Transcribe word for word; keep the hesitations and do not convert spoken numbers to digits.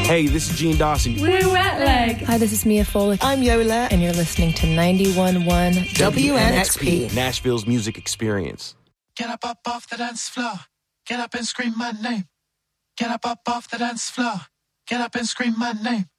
Hey, this is Gene Dawson. We're Wet Leg. Hi, this is Mia Foley. I'm Yola. And you're listening to ninety-one point one W N X P. Nashville's music experience. Get up, up off the dance floor. Get up and scream my name. Get up, up off the dance floor. Get up and scream my name.